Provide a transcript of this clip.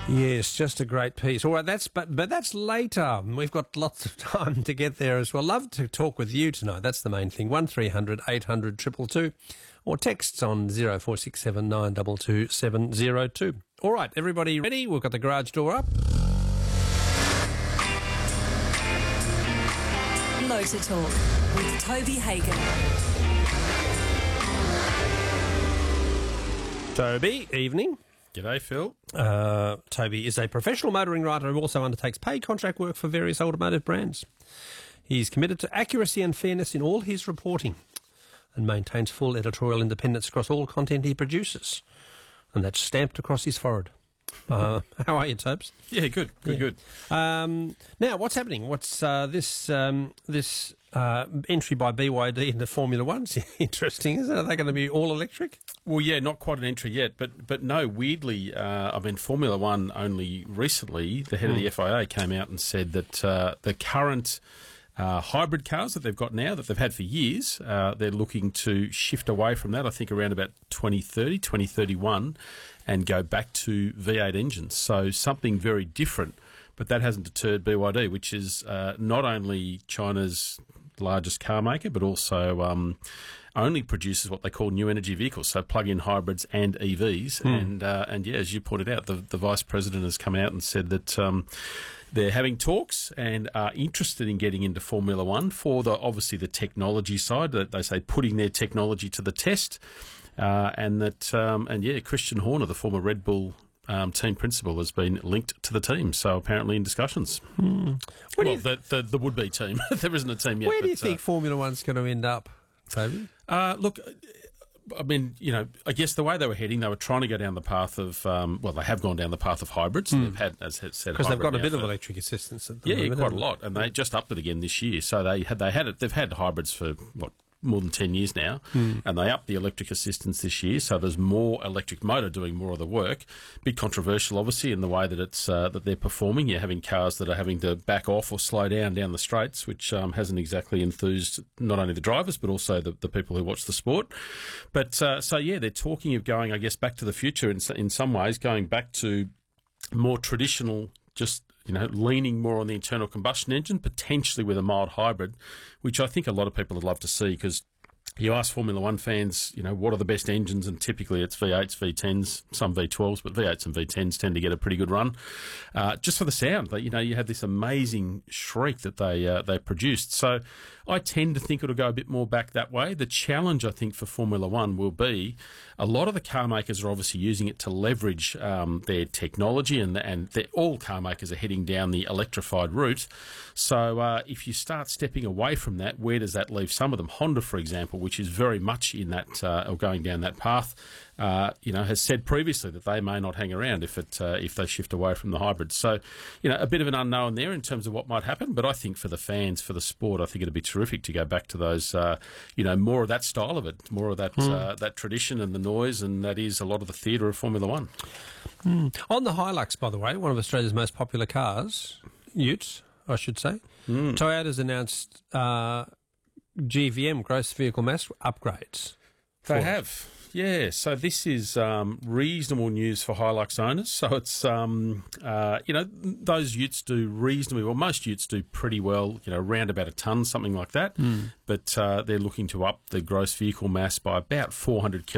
Yes, just a great piece. All right, but that's later. We've got lots of time to get there as well. Love to talk with you tonight. That's the main thing. 1300 800 222 or texts on 0467 922 702. All right, everybody ready? We've got the garage door up. Motor Talk with Toby Hagen. Toby, evening. G'day, Phil. Toby is a professional motoring writer who also undertakes paid contract work for various automotive brands. He's committed to accuracy and fairness in all his reporting and maintains full editorial independence across all content he produces. And that's stamped across his forehead. How are you, Tobes? Yeah, good. Now, what's happening? What's this entry by BYD into Formula One? It's interesting, isn't it? Are they going to be all electric? Well, yeah, not quite an entry yet, but no, weirdly, Formula One only recently, the head of the FIA came out and said that the current hybrid cars that they've got now, that they've had for years, they're looking to shift away from that, I think around about 2030, 2031, and go back to V8 engines. So something very different, but that hasn't deterred BYD, which is not only China's largest car maker, but also only produces what they call new energy vehicles, so plug-in hybrids and EVs. And yeah, as you pointed out, the Vice President has come out and said that they're having talks and are interested in getting into Formula One for obviously the technology side, that they say putting their technology to the test, and Christian Horner, the former Red Bull team principal, has been linked to the team, so apparently in discussions. The would-be team. There isn't a team yet. Where do you think Formula One's going to end up, Toby? Look, I mean, I guess the way they were heading, they were trying to go down the path of, they have gone down the path of hybrids. They've had, as I said, because they've got a bit of electric assistance at the moment. Yeah, quite a lot, and they just upped it again this year. So they've had hybrids for more than 10 years now, and they upped the electric assistance this year, so there's more electric motor doing more of the work. Bit controversial, obviously, in the way that it's that they're performing. You're having cars that are having to back off or slow down the straights, which hasn't exactly enthused not only the drivers but also the people who watch the sport. But they're talking of going, I guess, back to the future in some ways, going back to more traditional, just leaning more on the internal combustion engine, potentially with a mild hybrid, which I think a lot of people would love to see, because you ask Formula One fans, what are the best engines, and typically it's V8s, V10s, some V12s, but V8s and V10s tend to get a pretty good run. Just for the sound, you had this amazing shriek that they produced. So I tend to think it'll go a bit more back that way. The challenge, I think, for Formula One will be a lot of the car makers are obviously using it to leverage their technology, and all car makers are heading down the electrified route. So if you start stepping away from that, where does that leave some of them? Honda, for example, which is very much in that or going down that path, has said previously that they may not hang around if they shift away from the hybrids. So, a bit of an unknown there in terms of what might happen. But I think for the fans, for the sport, I think it'd be terrific to go back to those, more of that style of it, more of that that tradition and the noise, and that is a lot of the theatre of Formula One. On the Hilux, by the way, one of Australia's most popular cars, utes, I should say, Toyota's announced GVM, gross vehicle mass upgrades. They have. Yeah, so this is reasonable news for Hilux owners. So it's, those utes do reasonably well. Most utes do pretty well, around about a tonne, something like that. But they're looking to up the gross vehicle mass by about 400 kilos.